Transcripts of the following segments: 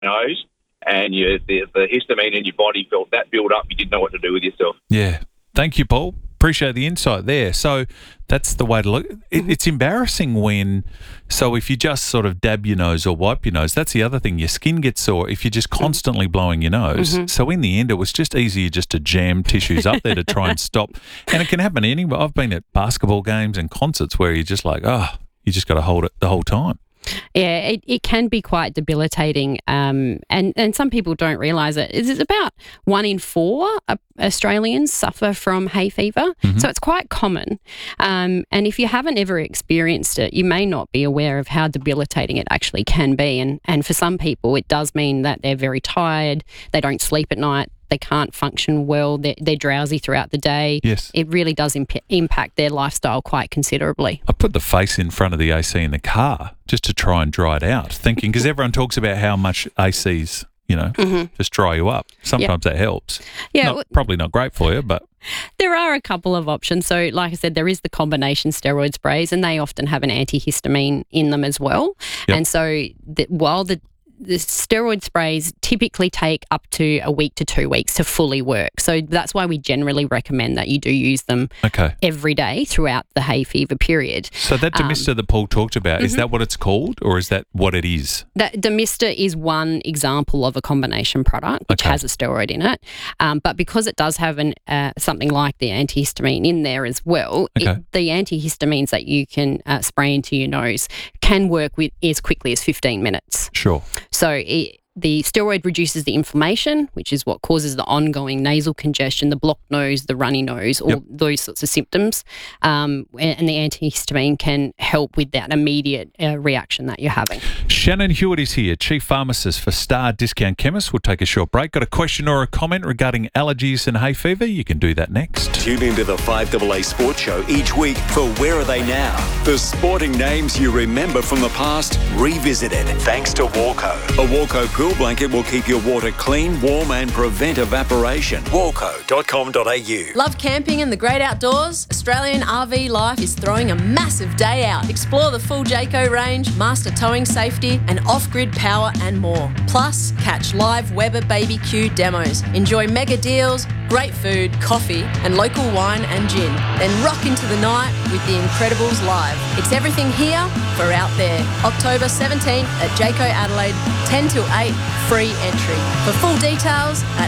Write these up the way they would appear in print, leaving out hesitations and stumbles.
nose, and the histamine in your body felt that build up. You didn't know what to do with yourself. Yeah. Thank you, Paul. Appreciate the insight there. So that's the way to look. It's embarrassing so if you just sort of dab your nose or wipe your nose, that's the other thing. Your skin gets sore if you're just constantly blowing your nose. Mm-hmm. So in the end, it was just easier just to jam tissues up there to try and stop. And it can happen anywhere. I've been at basketball games and concerts where you're just like, you just got to hold it the whole time. Yeah, it can be quite debilitating, and some people don't realise it. It's about 1 in 4 Australians suffer from hay fever, so it's quite common. And if you haven't ever experienced it, you may not be aware of how debilitating it actually can be. And for some people, it does mean that they're very tired, they don't sleep at night, they can't function well, they're drowsy throughout the day. Yes. It really does impact their lifestyle quite considerably. I put the face in front of the AC in the car just to try and dry it out, thinking, because everyone talks about how much ACs, just dry you up. Sometimes that helps. Yeah. Probably not great for you, but... There are a couple of options. So, like I said, there is the combination steroid sprays, and they often have an antihistamine in them as well. Yep. And so while the steroid sprays typically take up to a week to 2 weeks to fully work. So that's why we generally recommend that you do use them every day throughout the hay fever period. So that Demister that Paul talked about, is that what it's called, or is that what it is? That Demister is one example of a combination product which has a steroid in it. But because it does have something like the antihistamine in there as well, the antihistamines that you can spray into your nose can work with as quickly as 15 minutes. Sure. So the steroid reduces the inflammation, which is what causes the ongoing nasal congestion, the blocked nose, the runny nose, all those sorts of symptoms. And the antihistamine can help with that immediate reaction that you're having. Shannon Hewitt is here, Chief Pharmacist for Star Discount Chemists. We'll take a short break. Got a question or a comment regarding allergies and hay fever? You can do that next. Tune into the 5AA Sports Show each week for Where Are They Now? The sporting names you remember from the past, revisited. Thanks to Walco. A Walco pool blanket will keep your water clean, warm and prevent evaporation. Walco.com.au. Love camping and the great outdoors? Australian RV Life is throwing a massive day out. Explore the full Jayco range, master towing safety and off-grid power and more. Plus, catch live Weber BBQ demos. Enjoy mega deals, great food, coffee and local wine and gin. Then rock into the night with the Incredibles live. It's everything here for out there. October 17th at Jayco Adelaide, 10 till 8, free entry. For full details at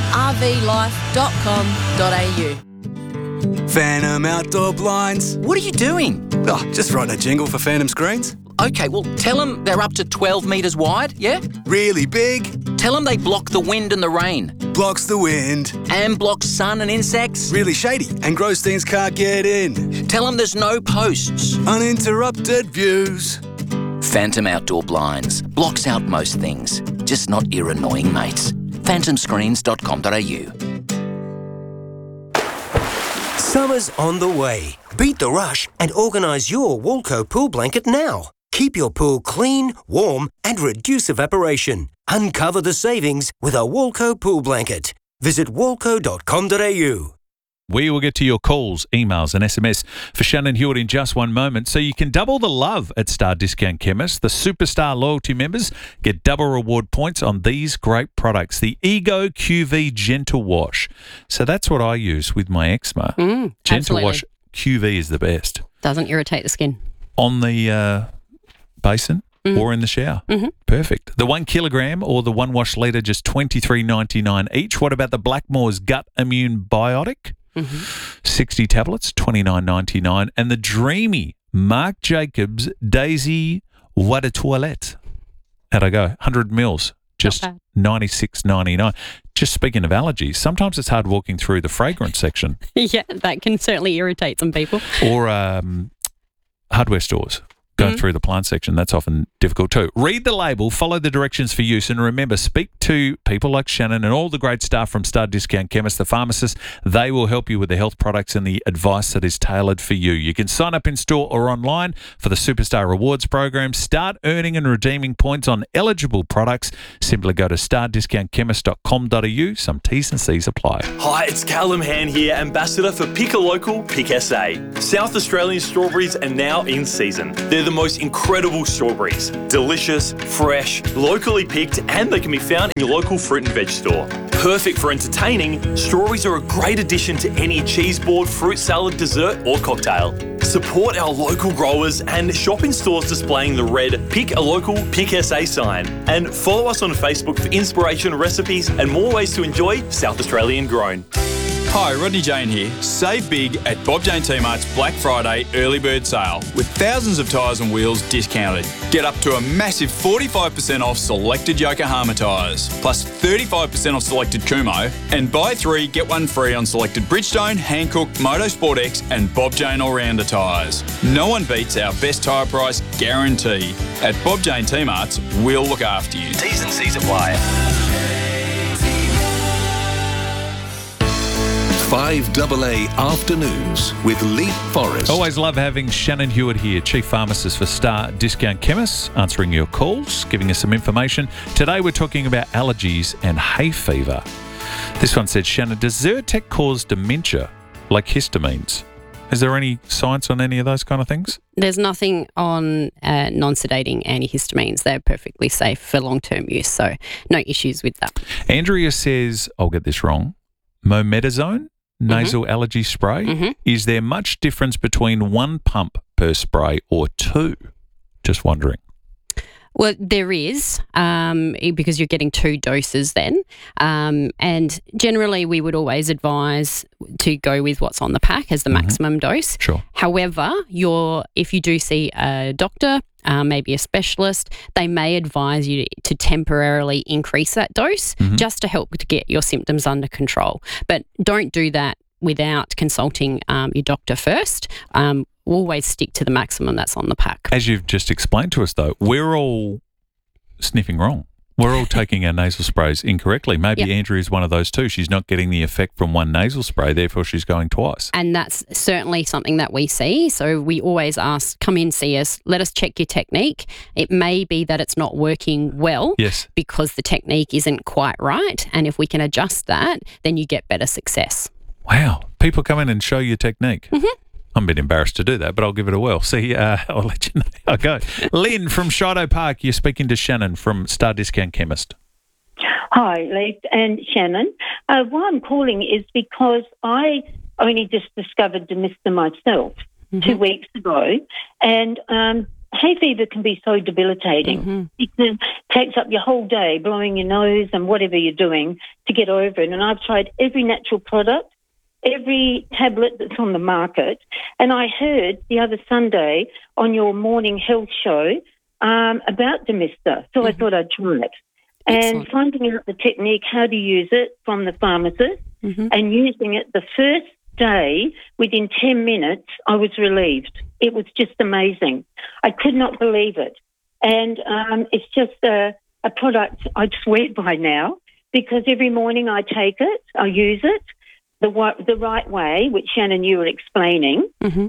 rvlife.com.au. Phantom Outdoor Blinds. What are you doing? Oh, just writing a jingle for Phantom Screens. Okay, well, tell them they're up to 12 metres wide, yeah? Really big. Tell them they block the wind and the rain. Blocks the wind. And blocks sun and insects. Really shady, and gross things can't get in. Tell them there's no posts. Uninterrupted views. Phantom Outdoor Blinds. Blocks out most things, just not your annoying mates. phantomscreens.com.au. Summer's on the way. Beat the rush and organise your Walco pool blanket now. Keep your pool clean, warm and reduce evaporation. Uncover the savings with a Walco pool blanket. Visit walco.com.au. We will get to your calls, emails and SMS for Shannon Hewitt in just one moment. So you can double the love at Star Discount Chemists. The Superstar Loyalty members get double reward points on these great products. The Ego QV Gentle Wash. So that's what I use with my eczema. Gentle absolutely. Wash QV is the best. Doesn't irritate the skin. On the basin or in the shower. Perfect. The 1 kilogram or the 1 wash litre, just $23.99 each. What about the Blackmores Gut Immune Biotic? 60 tablets, $29.99. And the dreamy Marc Jacobs Daisy Eau de Toilette. How'd I go? 100 mils, just $96.99. Just speaking of allergies, sometimes it's hard walking through the fragrance section. Yeah, that can certainly irritate some people. Or hardware stores. Going through the plant section, that's often difficult too. Read the label, follow the directions for use, and remember, speak to people like Shannon and all the great staff from Star Discount Chemists, the pharmacists. They will help you with the health products and the advice that is tailored for you. You can sign up in store or online for the Superstar Rewards program. Start earning and redeeming points on eligible products. Simply go to stardiscountchemist.com.au. Some T's and C's apply. Hi, it's Callum Han here, Ambassador for Pick a Local, Pick SA. South Australian strawberries are now in season. They're They're the most incredible strawberries. Delicious, fresh, locally picked, and they can be found in your local fruit and veg store. Perfect for entertaining, strawberries are a great addition to any cheese board, fruit salad, dessert or cocktail. Support our local growers and shop in stores displaying the red Pick a Local, Pick SA sign. And follow us on Facebook for inspiration, recipes and more ways to enjoy South Australian grown. Hi, Rodney Jane here. Save big at Bob Jane T-Mart's Black Friday early bird sale with thousands of tyres and wheels discounted. Get up to a massive 45% off selected Yokohama tyres, plus 35% off selected Kumo, and buy 3, get 1 free on selected Bridgestone, Hankook, Motorsport X and Bob Jane All-Rounder tyres. No one beats our best tyre price guarantee. At Bob Jane T-Mart's, we'll look after you. T's and C's apply. 5AA Afternoons with Lee Forrest. Always love having Shannon Hewitt here, Chief Pharmacist for Star Discount Chemists, answering your calls, giving us some information. Today we're talking about allergies and hay fever. This one said, Shannon, does Zyrtec cause dementia like histamines? Is there any science on any of those kind of things? There's nothing on non-sedating antihistamines. They're perfectly safe for long-term use, so no issues with that. Andrea says, I'll get this wrong, mometasone? Nasal allergy spray. Is there much difference between 1 pump per spray or 2? Just wondering. Well, there is, because you're getting 2 doses then. And generally, we would always advise to go with what's on the pack as the maximum dose. Sure. However, if you do see a doctor, maybe a specialist, they may advise you to temporarily increase that dose just to help to get your symptoms under control. But don't do that without consulting your doctor first. Always stick to the maximum that's on the pack. As you've just explained to us, though, we're all sniffing wrong. We're all taking our nasal sprays incorrectly. Maybe Andrea is one of those too. She's not getting the effect from 1 nasal spray, therefore she's going twice. And that's certainly something that we see. So we always ask, come in, see us, let us check your technique. It may be that it's not working well because the technique isn't quite right. And if we can adjust that, then you get better success. Wow. People come in and show you technique. I'm a bit embarrassed to do that, but I'll give it a whirl. See, I'll let you know how I go. Lynn from Shido Park, you're speaking to Shannon from Star Discount Chemist. Hi, Lee and Shannon. Why I'm calling is because I only just discovered Demister myself 2 weeks ago, and hay fever can be so debilitating. It takes up your whole day, blowing your nose and whatever you're doing to get over it. And I've tried every natural product, every tablet that's on the market. And I heard the other Sunday on your morning health show about Demister. So I thought I'd try it. And finding out the technique, how to use it from the pharmacist and using it the first day, within 10 minutes, I was relieved. It was just amazing. I could not believe it. And it's just a product I swear by now, because every morning I take it, I use it the right way, which Shannon, you were explaining, and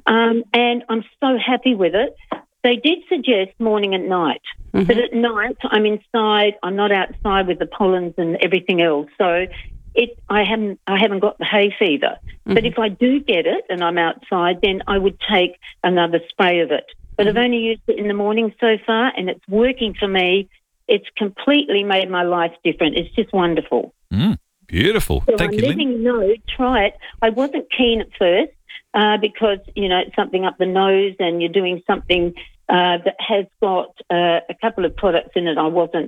I'm so happy with it. They did suggest morning and night, but at night I'm inside. I'm not outside with the pollens and everything else, so I haven't got the hay fever. But if I do get it and I'm outside, then I would take another spray of it. But I've only used it in the morning so far, and it's working for me. It's completely made my life different. It's just wonderful. Beautiful. So Thank I'm you, letting Lynn. you know, try it. I wasn't keen at first because, it's something up the nose and you're doing something that has got a couple of products in it. I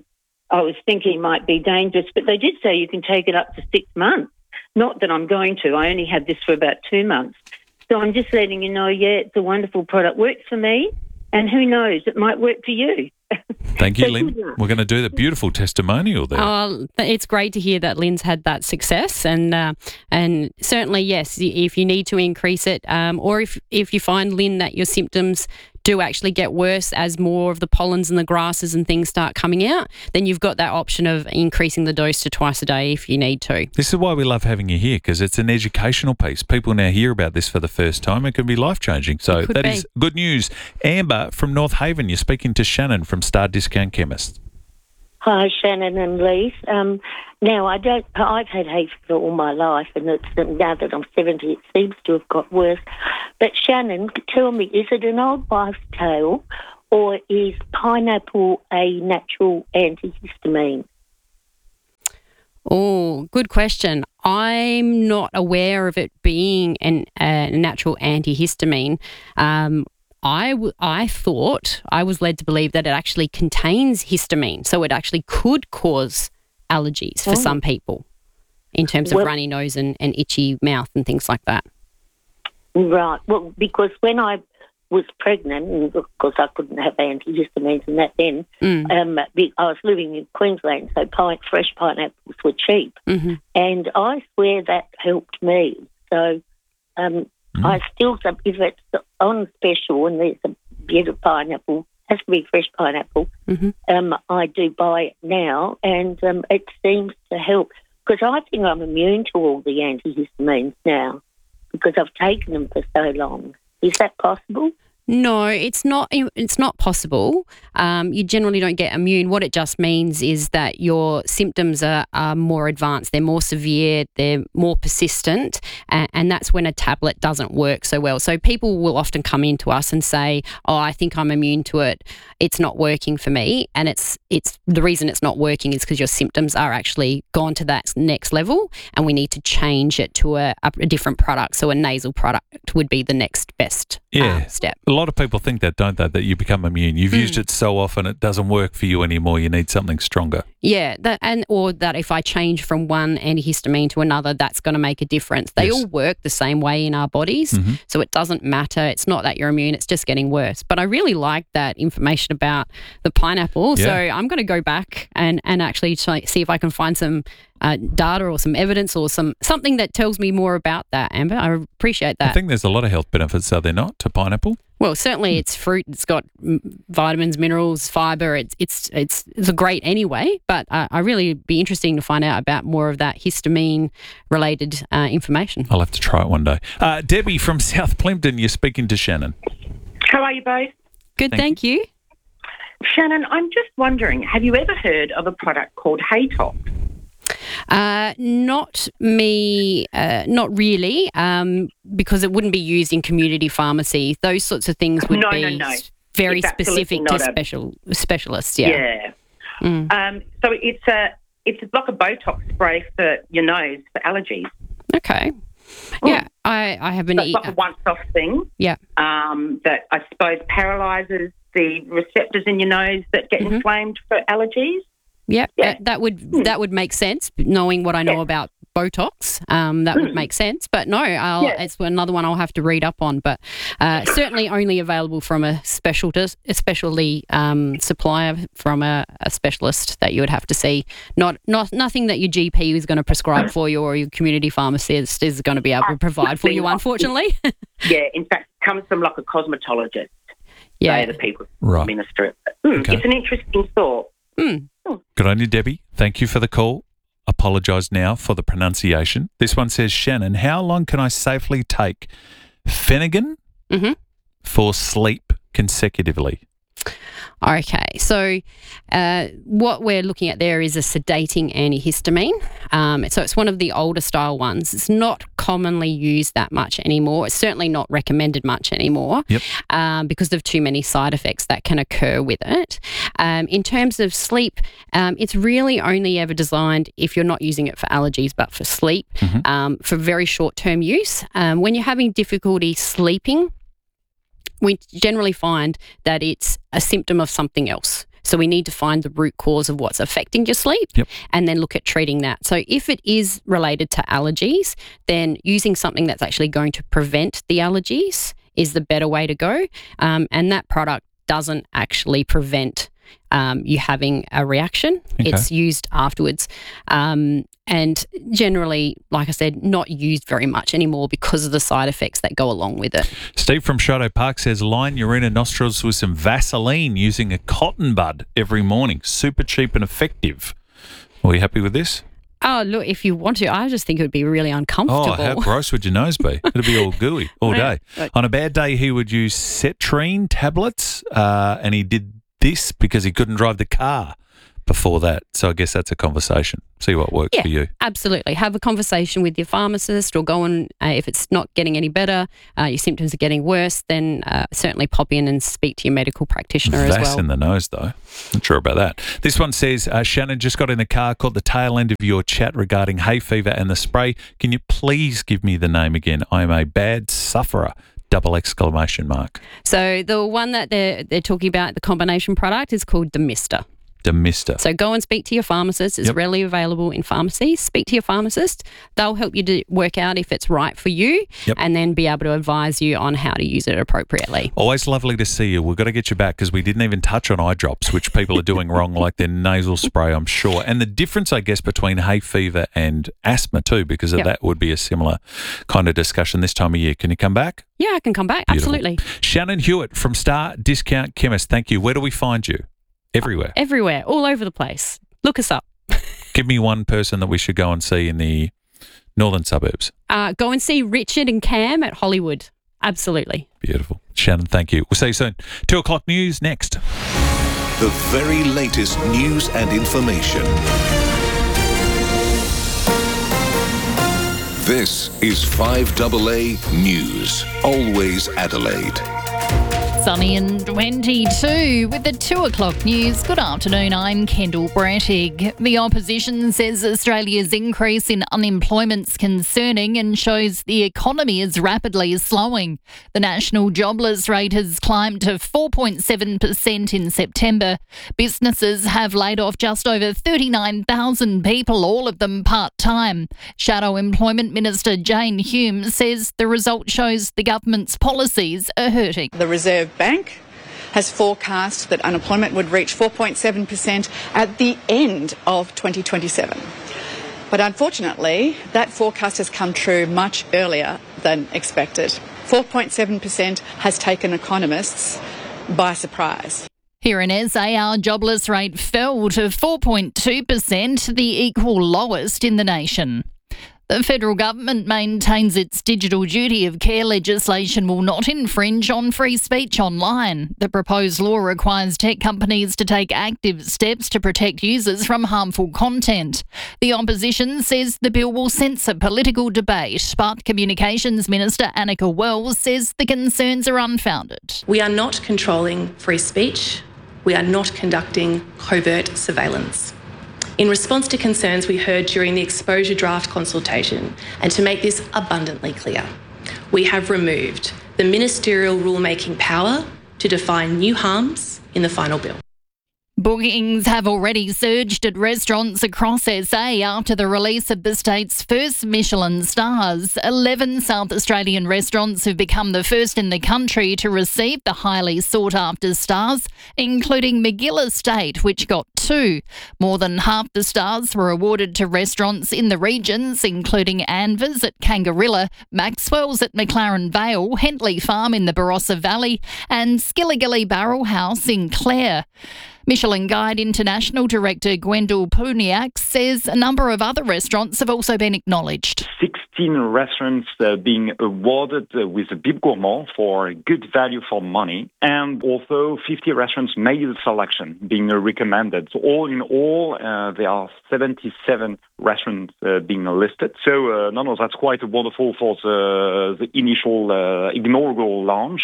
was thinking might be dangerous, but they did say you can take it up to 6 months. Not that I'm going to. I only had this for about 2 months. So I'm just letting you know, it's a wonderful product. Works for me, and who knows, it might work for you. Thank you, Lynn. We're going to do the beautiful testimonial there. Oh, it's great to hear that Lynn's had that success, and certainly, yes, if you need to increase it, or if you find, Lynn, that your symptoms do actually get worse as more of the pollens and the grasses and things start coming out, then you've got that option of increasing the dose to twice a day if you need to. This is why we love having you here, because it's an educational piece. People now hear about this for the first time. It can be life-changing. So that is good news. Amber from North Haven, you're speaking to Shannon from Star Discount Chemist. Hi, Shannon and Lee. Now, I've had hay fever all my life, and now that I'm 70, it seems to have got worse. But Shannon, tell me, is it an old wives' tale, or is pineapple a natural antihistamine? Oh, good question. I'm not aware of it being a natural antihistamine. I thought, I was led to believe that it actually contains histamine, so it actually could cause allergies for some people in terms of runny nose and itchy mouth and things like that. Right. Well, because when I was pregnant, and of course I couldn't have antihistamines and that then, I was living in Queensland, so fresh pineapples were cheap. Mm-hmm. And I swear that helped me. So I still, if it's on special and there's a bit of pineapple, has to be fresh pineapple, I do buy it now, and it seems to help. Because I think I'm immune to all the antihistamines now because I've taken them for so long. Is that possible? No, it's not. It's not possible. You generally don't get immune. What it just means is that your symptoms are more advanced. They're more severe. They're more persistent, and that's when a tablet doesn't work so well. So people will often come into us and say, "Oh, I think I'm immune to it. It's not working for me." And it's the reason it's not working is because your symptoms are actually gone to that next level, and we need to change it to a different product. So a nasal product would be the next best step. A lot of people think that, don't they, that you become immune. You've used it so often it doesn't work for you anymore. You need something stronger. Yeah, or that if I change from one antihistamine to another, that's going to make a difference. They all work the same way in our bodies, so it doesn't matter. It's not that you're immune, it's just getting worse. But I really like that information about the pineapple, so I'm going to go back and actually see if I can find some data or some evidence or something that tells me more about that, Amber. I appreciate that. I think there's a lot of health benefits, are there not, to pineapple? Well, certainly it's fruit. It's got vitamins, minerals, fibre. It's great anyway, but I really be interesting to find out about more of that histamine-related information. I'll have to try it one day. Debbie from South Plimpton, you're speaking to Shannon. How are you both? Good, thank you. Shannon, I'm just wondering, have you ever heard of a product called Haytox? Not me, not really, because it wouldn't be used in community pharmacy. Those sorts of things would be very specific to specialists. Yeah. So it's like a Botox spray for your nose for allergies. Okay. Yeah, I have been. It's like a once-off thing. Yeah. That I suppose paralyses the receptors in your nose that get inflamed for allergies. Yeah, that would make sense. Knowing what I know about Botox, that would make sense. But no, it's another one I'll have to read up on. But certainly only available from a specialty supplier from a specialist that you would have to see. Nothing that your GP is going to prescribe for you or your community pharmacist is going to be able to provide for you, unfortunately. Yeah, in fact, it comes from like a cosmetologist. Yeah, the people administer it. It's an interesting thought. Good on you, Debbie. Thank you for the call. Apologise now for the pronunciation. This one says, Shannon, how long can I safely take Phenergan for sleep consecutively? Okay, so what we're looking at there is a sedating antihistamine. So it's one of the older style ones. It's not commonly used that much anymore. It's certainly not recommended much anymore because of too many side effects that can occur with it. In terms of sleep, it's really only ever designed if you're not using it for allergies but for sleep, for very short-term use. When you're having difficulty sleeping, we generally find that it's a symptom of something else. So we need to find the root cause of what's affecting your sleep and then look at treating that. So if it is related to allergies, then using something that's actually going to prevent the allergies is the better way to go. And that product doesn't actually prevent you having a reaction. Okay. It's used afterwards. And generally, like I said, not used very much anymore because of the side effects that go along with it. Steve from Shadow Park says, line your inner nostrils with some Vaseline using a cotton bud every morning. Super cheap and effective. Are we happy with this? Oh, look, if you want to, I just think it would be really uncomfortable. Oh, how gross would your nose be? It'd be all gooey all day. On a bad day, he would use Cetrine tablets, and he did this because he couldn't drive the car. before that. So I guess that's a conversation. See what works for you. Absolutely. Have a conversation with your pharmacist, or go on, if it's not getting any better, your symptoms are getting worse, then certainly pop in and speak to your medical practitioner as well. That's in the nose, though. Not sure about that. This one says, Shannon, just got in the car, caught the tail end of your chat regarding hay fever and the spray. Can you please give me the name again? I am a bad sufferer. ! So the one that they're talking about, the combination product, is called Demister. So go and speak to your pharmacist. It's readily available in pharmacies. Speak to your pharmacist. They'll help you to work out if it's right for you and then be able to advise you on how to use it appropriately. Always lovely to see you. We've got to get you back because we didn't even touch on eye drops, which people are doing wrong, like their nasal spray, I'm sure. And the difference, I guess, between hay fever and asthma too, because of that would be a similar kind of discussion this time of year. Can you come back? Yeah, I can come back. Beautiful. Absolutely. Shannon Hewitt from Star Discount Chemist. Thank you. Where do we find you? Everywhere, all over the place. Look us up. Give me one person that we should go and see in the northern suburbs. Go and see Richard and Cam at Hollywood. Absolutely. Beautiful. Shannon, thank you. We'll see you soon. 2:00 news next. The very latest news and information. This is 5AA News. Always Adelaide. Sunny and 22 with the 2:00 news. Good afternoon, I'm Kendall Brattig. The opposition says Australia's increase in unemployment's concerning and shows the economy is rapidly slowing. The national jobless rate has climbed to 4.7% in September. Businesses have laid off just over 39,000 people, all of them part-time. Shadow Employment Minister Jane Hume says the result shows the government's policies are hurting. The Reserve Bank has forecast that unemployment would reach 4.7% at the end of 2027. But unfortunately, that forecast has come true much earlier than expected. 4.7% has taken economists by surprise. Here in SA, our jobless rate fell to 4.2%, the equal lowest in the nation. The federal government maintains its digital duty of care legislation will not infringe on free speech online. The proposed law requires tech companies to take active steps to protect users from harmful content. The opposition says the bill will censor political debate, but Communications Minister Annika Wells says the concerns are unfounded. We are not controlling free speech. We are not conducting covert surveillance. In response to concerns we heard during the exposure draft consultation, and to make this abundantly clear, we have removed the ministerial rulemaking power to define new harms in the final bill. Bookings have already surged at restaurants across SA after the release of the state's first Michelin stars. 11 South Australian restaurants have become the first in the country to receive the highly sought-after stars, including McGill Estate, which got 2. More than half the stars were awarded to restaurants in the regions, including Anvers at Kangarilla, Maxwell's at McLaren Vale, Hentley Farm in the Barossa Valley, and Skilligilly Barrel House in Clare. Michelin Guide International Director Gwendal Puniak says a number of other restaurants have also been acknowledged. 16 restaurants being awarded with a Bib Gourmand for good value for money, and also 50 restaurants made the selection, being recommended. So all in all, there are 77 restaurants being listed. So, that's quite wonderful for the initial inaugural launch.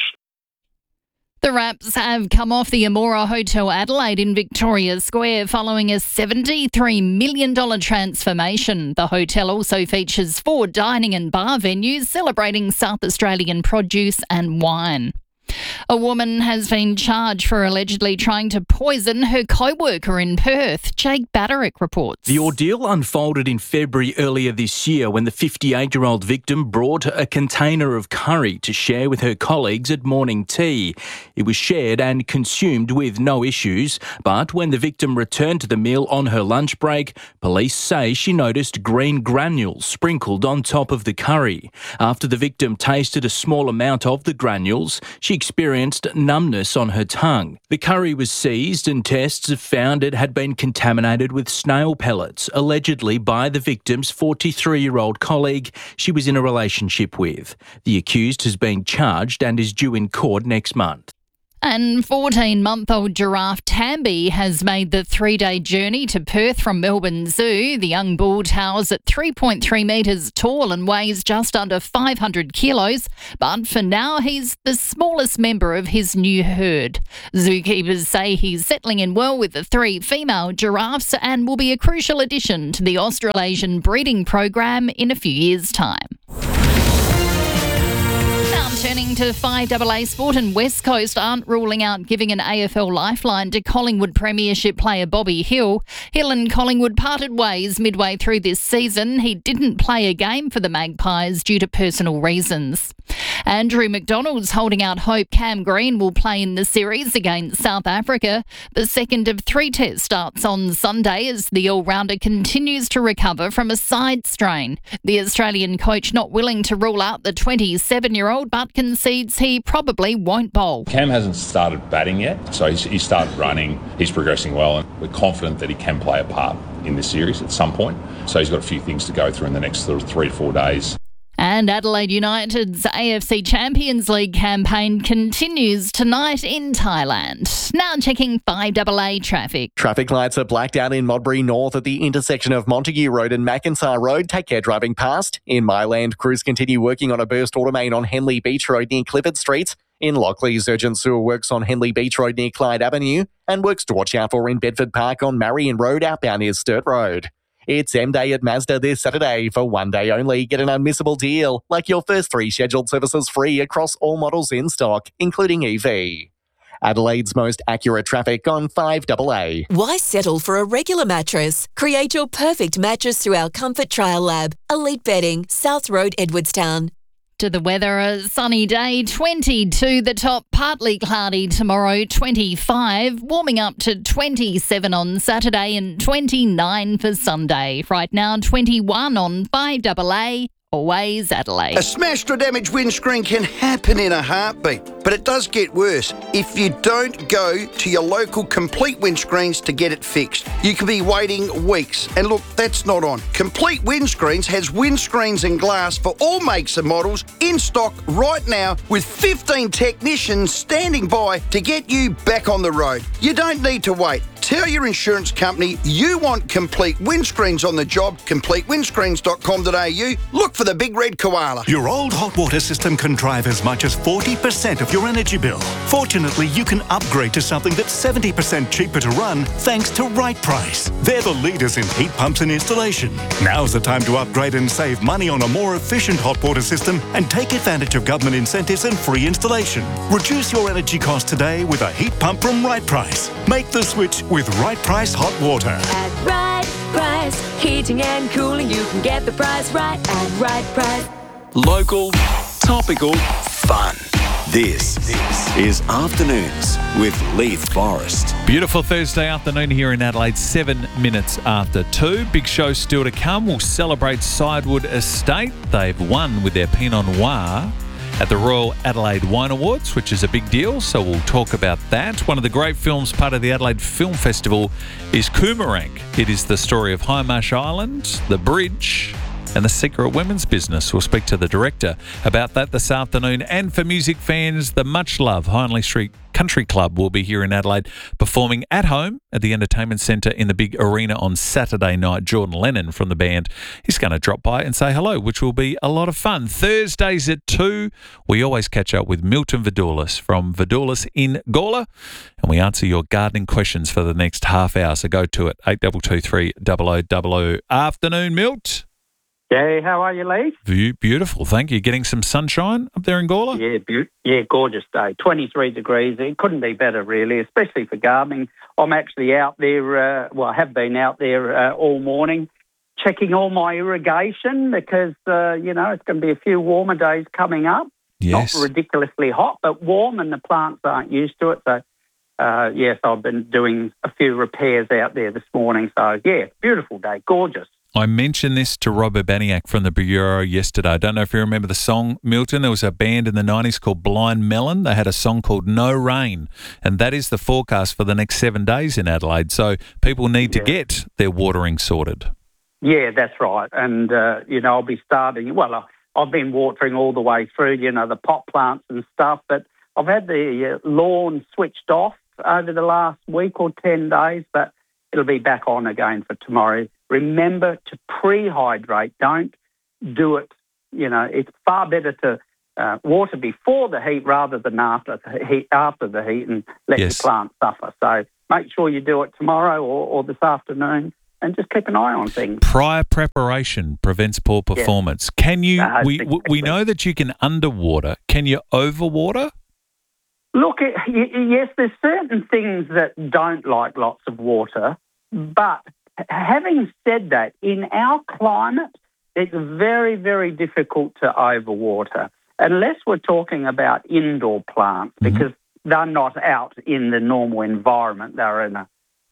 The wraps have come off the Amora Hotel Adelaide in Victoria Square following a $73 million transformation. The hotel also features 4 dining and bar venues celebrating South Australian produce and wine. A woman has been charged for allegedly trying to poison her co-worker in Perth. Jake Baderick reports. The ordeal unfolded in February earlier this year when the 58-year-old victim brought a container of curry to share with her colleagues at morning tea. It was shared and consumed with no issues, but when the victim returned to the meal on her lunch break, police say she noticed green granules sprinkled on top of the curry. After the victim tasted a small amount of the granules, she experienced numbness on her tongue. The curry was seized and tests have found it had been contaminated with snail pellets, allegedly by the victim's 43-year-old colleague she was in a relationship with. The accused has been charged and is due in court next month. And 14-month-old giraffe Tambi has made the 3-day journey to Perth from Melbourne Zoo. The young bull towers at 3.3 metres tall and weighs just under 500 kilos. But for now, he's the smallest member of his new herd. Zookeepers say he's settling in well with the 3 female giraffes and will be a crucial addition to the Australasian breeding program in a few years' time. Turning to 5AA sport, and West Coast aren't ruling out giving an AFL lifeline to Collingwood Premiership player Bobby Hill. Hill and Collingwood parted ways midway through this season. He didn't play a game for the Magpies due to personal reasons. Andrew McDonald's holding out hope Cam Green will play in the series against South Africa. The second of 3 tests starts on Sunday as the all-rounder continues to recover from a side strain. The Australian coach not willing to rule out the 27-year-old, but concedes he probably won't bowl. Cam hasn't started batting yet, so he started running. He's progressing well, and we're confident that he can play a part in this series at some point. So he's got a few things to go through in the next 3 to 4 days. And Adelaide United's AFC Champions League campaign continues tonight in Thailand. Now checking 5AA traffic. Traffic lights are blacked out in Modbury North at the intersection of Montague Road and McIntyre Road. Take care driving past. In Myland, crews continue working on a burst auto main on Henley Beach Road near Clifford Street. In Lockleys, urgent sewer works on Henley Beach Road near Clyde Avenue. And works to watch out for in Bedford Park on Marion Road outbound near Sturt Road. It's M-Day at Mazda this Saturday. For 1 day only, get an unmissable deal, like your first 3 scheduled services free across all models in stock, including EV. Adelaide's most accurate traffic on 5AA. Why settle for a regular mattress? Create your perfect mattress through our Comfort Trial Lab. Elite Bedding, South Road, Edwardstown. To the weather, a sunny day, 22 the top, partly cloudy tomorrow, 25, warming up to 27 on Saturday and 29 for Sunday. Right now, 21 on 5AA. Always Adelaide. A smashed or damaged windscreen can happen in a heartbeat, but it does get worse if you don't go to your local Complete Windscreens to get it fixed. You could be waiting weeks, and look, that's not on. Complete Windscreens has windscreens and glass for all makes and models in stock right now with 15 technicians standing by to get you back on the road. You don't need to wait. Tell your insurance company you want Complete Windscreens on the job. CompleteWindscreens.com.au. Look for the big red koala. Your old hot water system can drive as much as 40% of your energy bill. Fortunately, you can upgrade to something that's 70% cheaper to run thanks to Right Price. They're the leaders in heat pumps and installation. Now's the time to upgrade and save money on a more efficient hot water system and take advantage of government incentives and free installation. Reduce your energy costs today with a heat pump from Right Price. Make the switch with Right Price Hot Water. At Right Price, heating and cooling, you can get the price right at Right Price. Local, topical, fun. This is Afternoons with Leith Forrest. Beautiful Thursday afternoon here in Adelaide, 7 minutes after 2. Big show still to come. We'll celebrate Sidewood Estate. They've won with their Pinot Noir at the Royal Adelaide Wine Awards, which is a big deal, so we'll talk about that. One of the great films part of the Adelaide Film Festival is Coomerang. It is the story of Hindmarsh Island, the bridge, and the secret women's business. We'll speak to the director about that this afternoon. And for music fans, the much-loved Hindley Street Country Club will be here in Adelaide performing at home at the Entertainment Centre in the big arena on Saturday night. Jordan Lennon from the band is going to drop by and say hello, which will be a lot of fun. Thursdays at 2, we always catch up with Milton Vidoulis from Vidoulis in Gawler, and we answer your gardening questions for the next half hour. So go to it, 8223 0000. Afternoon, Milt. Yeah, how are you, Lee? Beautiful, thank you. Getting some sunshine up there in Gawler? Yeah, gorgeous day. 23 degrees. It couldn't be better, really, especially for gardening. I'm actually out there, I have been out there all morning checking all my irrigation because, it's going to be a few warmer days coming up. Yes. Not ridiculously hot, but warm, and the plants aren't used to it. So, yes, I've been doing a few repairs out there this morning. So, yeah, beautiful day, gorgeous. I mentioned this to Robert Baniak from the Bureau yesterday. I don't know if you remember the song, Milton. There was a band in the 90s called Blind Melon. They had a song called No Rain, and that is the forecast for the next 7 days in Adelaide. So people need to get their watering sorted. Yeah, that's right. And, I'll be starting, I've been watering all the way through, the pot plants and stuff, but I've had the lawn switched off over the last week or 10 days, but it'll be back on again for tomorrow. Remember to pre-hydrate. Don't do it. It's far better to water before the heat rather than after the heat and let your plant suffer. So make sure you do it tomorrow or this afternoon and just keep an eye on things. Prior preparation prevents poor performance. Can you, we know that you can underwater. Can you overwater? Look, yes, there's certain things that don't like lots of water, but having said that, in our climate, it's very, very difficult to overwater, unless we're talking about indoor plants, because they're not out in the normal environment. They're in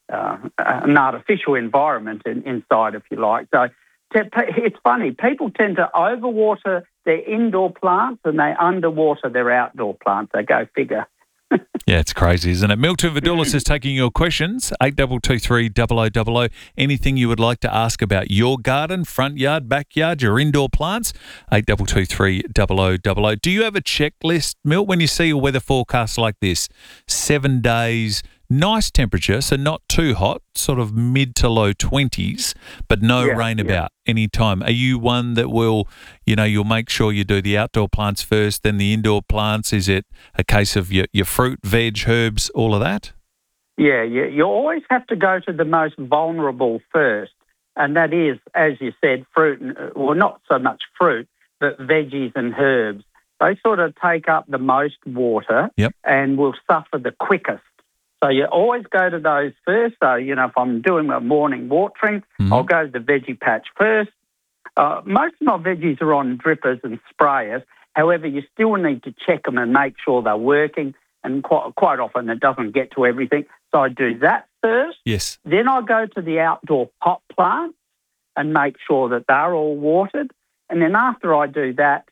an artificial environment inside, if you like. So it's funny. People tend to overwater their indoor plants and they underwater their outdoor plants. They go figure. Yeah, it's crazy, isn't it? Milton Vadulis is taking your questions, 8223 0000. Anything you would like to ask about your garden, front yard, backyard, your indoor plants, 8223 0000. Do you have a checklist, Milt, when you see a weather forecast like this? 7 days, nice temperature, so not too hot, sort of mid to low 20s, but no rain about any time. Are you one that will, you'll make sure you do the outdoor plants first, then the indoor plants? Is it a case of your fruit, veg, herbs, all of that? Yeah. You always have to go to the most vulnerable first, and that is, as you said, fruit, well, not so much fruit, but veggies and herbs. They sort of take up the most water and will suffer the quickest. So you always go to those first. So, if I'm doing my morning watering, I'll go to the veggie patch first. Most of my veggies are on drippers and sprayers. However, you still need to check them and make sure they're working, and quite often it doesn't get to everything. So I do that first. Yes. Then I go to the outdoor pot plants and make sure that they're all watered. And then after I do that,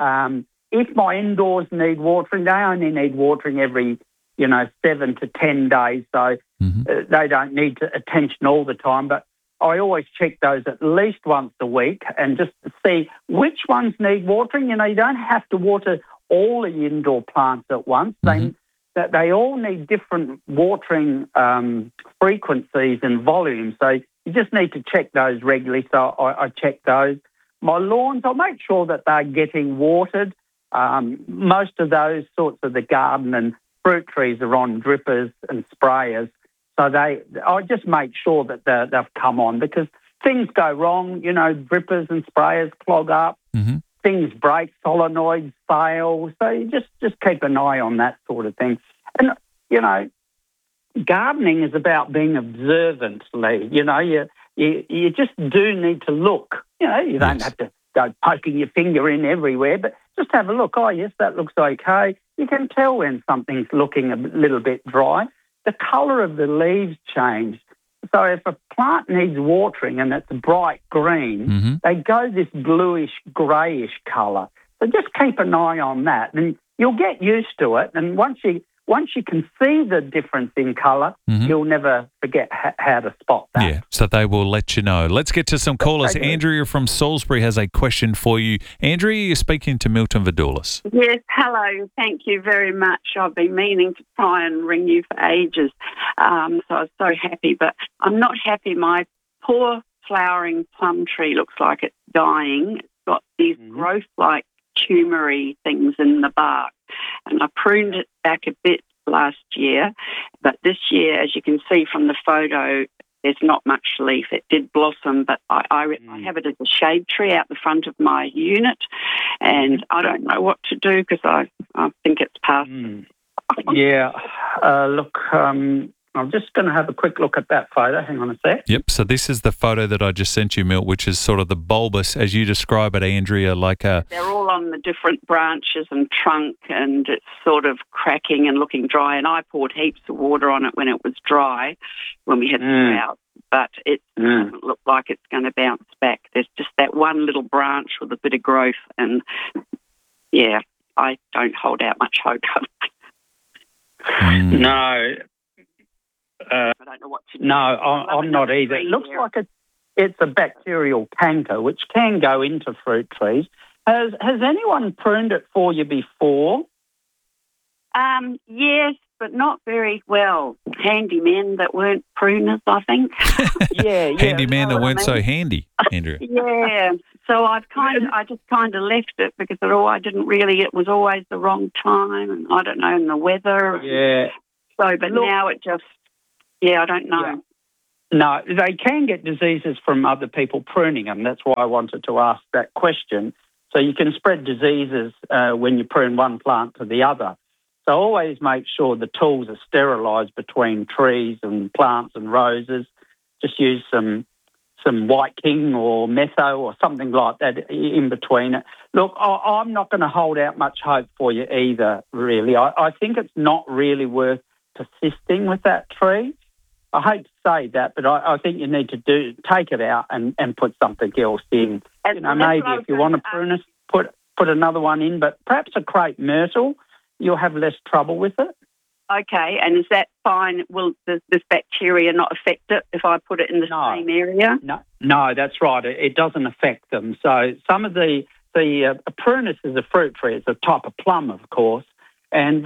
if my indoors need watering, they only need watering every 7 to 10 days, so they don't need attention all the time. But I always check those at least once a week and just see which ones need watering. You don't have to water all the indoor plants at once. They all need different watering frequencies and volumes, so you just need to check those regularly. So I check those. My lawns, I'll make sure that they're getting watered. Most of those sorts of the garden and fruit trees are on drippers and sprayers. So I just make sure that they've come on, because things go wrong, drippers and sprayers clog up, things break, solenoids fail. So you just keep an eye on that sort of thing. And, gardening is about being observant, Lee. You just do need to look. You don't have to go poking your finger in everywhere, but just have a look. Oh, yes, that looks okay. You can tell when something's looking a little bit dry. The colour of the leaves change. So if a plant needs watering and it's bright green, they go this bluish, greyish colour. So just keep an eye on that, and you'll get used to it. And once you can see the difference in colour, you'll never forget how to spot that. Yeah, so they will let you know. Let's get to some callers. Andrea from Salisbury has a question for you. Andrea, you're speaking to Milton Vadulis. Yes, hello. Thank you very much. I've been meaning to try and ring you for ages, so I was so happy. But I'm not happy. My poor flowering plum tree looks like it's dying. It's got these growth-like tumory things in the bark, and I pruned it back a bit last year, but this year, as you can see from the photo, there's not much leaf. It did blossom, but I have it as a shade tree out the front of my unit, and I don't know what to do because I think it's past. Yeah, look, I'm just going to have a quick look at that photo. Hang on a sec. Yep, so this is the photo that I just sent you, Milt, which is sort of the bulbous, as you describe it, Andrea, like a... They're all on the different branches and trunk, and it's sort of cracking and looking dry, and I poured heaps of water on it when it was dry, when we had the drought, but it doesn't look like it's going to bounce back. There's just that one little branch with a bit of growth, and, yeah, I don't hold out much hope. No. I don't know what to do. No, I'm not either. It looks like it's a bacterial canker, which can go into fruit trees. Has anyone pruned it for you before? Yes, but not very well. Handymen that weren't pruners, I think. Handyman that weren't so handy, Andrea. Yeah. So I just kind of left it because it was always the wrong time, and I don't know, and the weather. Yeah. So, but now it just, I don't know. Yeah. No, they can get diseases from other people pruning them. That's why I wanted to ask that question. So you can spread diseases when you prune one plant to the other. So always make sure the tools are sterilised between trees and plants and roses. Just use some White King or Metho or something like that in between it. Look, I'm not going to hold out much hope for you either, really. I think it's not really worth persisting with that tree. I hate to say that, but I think you need to take it out and put something else in. Maybe if you want to prune it, put another one in, but perhaps a crepe myrtle, you'll have less trouble with it. Okay, and is that fine? Will this bacteria not affect it if I put it in the same area? No, that's right. It doesn't affect them. So some of the prunus is a fruit tree. It's a type of plum, of course, and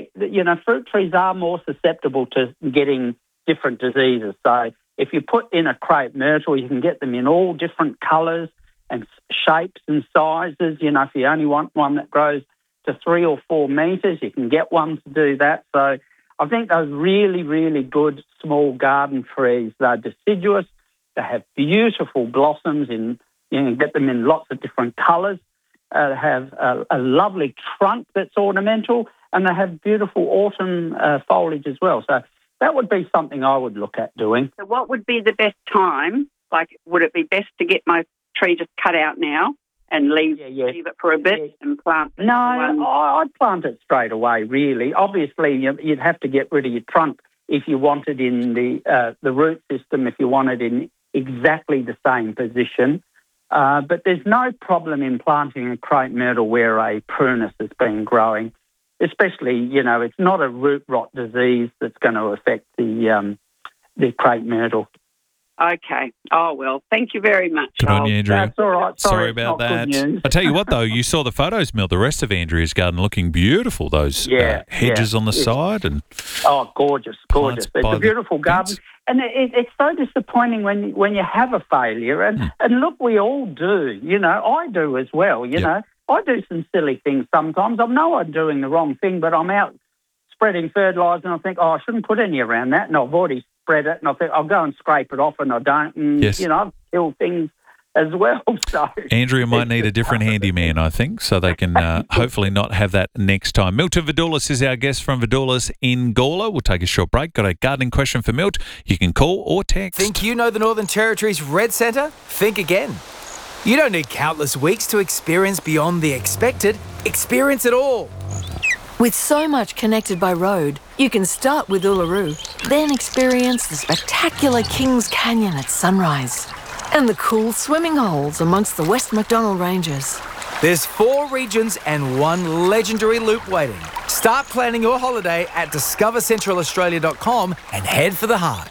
fruit trees are more susceptible to getting different diseases. So if you put in a crepe myrtle, you can get them in all different colours and shapes and sizes. If you only want one that grows to 3 or 4 metres, you can get one to do that. So I think those really, really good small garden trees, they're deciduous, they have beautiful blossoms, you can get them in lots of different colours, have a lovely trunk that's ornamental, and they have beautiful autumn foliage as well. So that would be something I would look at doing. So what would be the best time? Like, would it be best to get my tree just cut out now and leave it for a bit and plant? No, I'd plant it straight away, really. Obviously, you'd have to get rid of your trunk if you want it in the root system, if you want it in exactly the same position. But there's no problem in planting a crepe myrtle where a prunus has been growing, especially, it's not a root rot disease that's going to affect the crepe myrtle. Okay. Oh, well, thank you very much. Good on you, Andrea. That's all right. Sorry about that. I tell you what, though, you saw the photos, Mill, the rest of Andrea's garden looking beautiful, those hedges on the side. Oh, gorgeous. It's a beautiful garden. And it's so disappointing when you have a failure. And look, we all do. I do as well. I do some silly things sometimes. I know I'm doing the wrong thing, but I'm out spreading fertiliser and I think, I shouldn't put any around that. And I've already spread it and I think I'll go and scrape it off and I don't. And, I've killed things as well. So Andrea might need a different handyman, I think, so they can hopefully not have that next time. Milton Vidoulis is our guest from Vidoulis in Gawler. We'll take a short break. Got a gardening question for Milt? You can call or text. Think you know the Northern Territory's Red Centre? Think again. You don't need countless weeks to experience beyond the expected. Experience it all. With so much connected by road, you can start with Uluru, then experience the spectacular Kings Canyon at sunrise and the cool swimming holes amongst the West Macdonnell Ranges. There's 4 regions and 1 legendary loop waiting. Start planning your holiday at discovercentralaustralia.com and head for the heart.